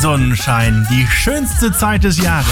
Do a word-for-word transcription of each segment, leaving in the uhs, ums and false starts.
Sonnenschein, die schönste Zeit des Jahres.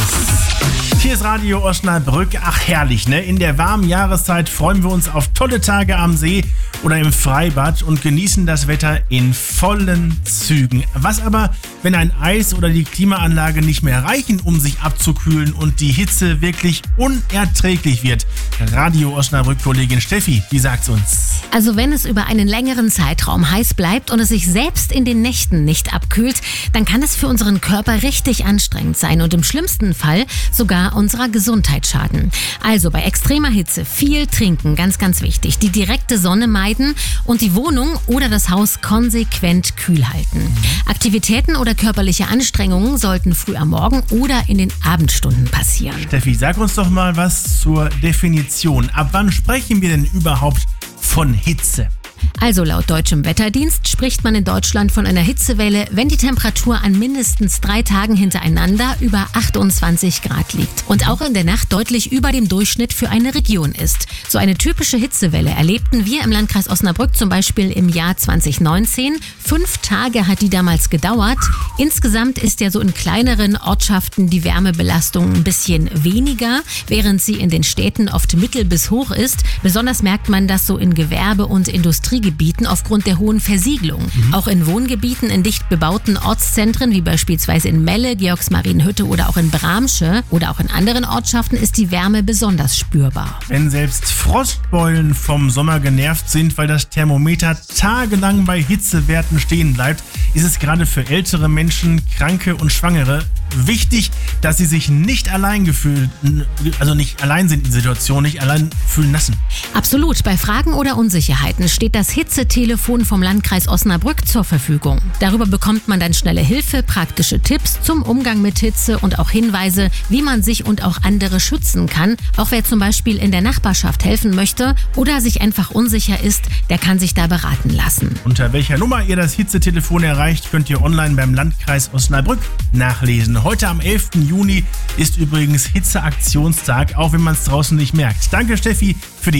Hier ist Radio Osnabrück. Ach herrlich, ne? In der warmen Jahreszeit freuen wir uns auf tolle Tage am See oder im Freibad und genießen das Wetter in vollen Zügen. Was aber, wenn ein Eis oder die Klimaanlage nicht mehr reichen, um sich abzukühlen und die Hitze wirklich unerträglich wird? Radio Osnabrück-Kollegin Steffi, wie sagt's uns? Also wenn es über einen längeren Zeitraum heiß bleibt und es sich selbst in den Nächten nicht abkühlt, dann kann es für unseren Körper richtig anstrengend sein und im schlimmsten Fall sogar unserer Gesundheit schaden. Also bei extremer Hitze viel trinken, ganz, ganz wichtig. Die direkte Sonne meiden und die Wohnung oder das Haus konsequent kühl halten. Aktivitäten oder körperliche Anstrengungen sollten früh am Morgen oder in den Abendstunden passieren. Steffi, sag uns doch mal was zur Definition. Ab wann sprechen wir denn überhaupt von Hitze? Also laut deutschem Wetterdienst spricht man in Deutschland von einer Hitzewelle, wenn die Temperatur an mindestens drei Tagen hintereinander über achtundzwanzig Grad liegt und auch in der Nacht deutlich über dem Durchschnitt für eine Region ist. So eine typische Hitzewelle erlebten wir im Landkreis Osnabrück zum Beispiel im Jahr zwanzig neunzehn. Fünf Tage hat die damals gedauert. Insgesamt ist ja so in kleineren Ortschaften die Wärmebelastung ein bisschen weniger, während sie in den Städten oft mittel bis hoch ist. Besonders merkt man das so in Gewerbe- und Industrie Gebieten aufgrund der hohen Versiegelung. Mhm. Auch in Wohngebieten in dicht bebauten Ortszentren, wie beispielsweise in Melle, Georgsmarienhütte oder auch in Bramsche oder auch in anderen Ortschaften ist die Wärme besonders spürbar. Wenn selbst Frostbeulen vom Sommer genervt sind, weil das Thermometer tagelang bei Hitzewerten stehen bleibt, ist es gerade für ältere Menschen, Kranke und Schwangere wichtig, dass sie sich nicht allein gefühlt, also nicht allein sind in der Situation, nicht allein fühlen lassen. Absolut. Bei Fragen oder Unsicherheiten steht das Hitzetelefon vom Landkreis Osnabrück zur Verfügung. Darüber bekommt man dann schnelle Hilfe, praktische Tipps zum Umgang mit Hitze und auch Hinweise, wie man sich und auch andere schützen kann. Auch wer zum Beispiel in der Nachbarschaft helfen möchte oder sich einfach unsicher ist, der kann sich da beraten lassen. Unter welcher Nummer ihr das Hitzetelefon erreicht, könnt ihr online beim Landkreis Osnabrück nachlesen. Heute am elften Juni ist übrigens Hitzeaktionstag, auch wenn man es draußen nicht merkt. Danke Steffi für die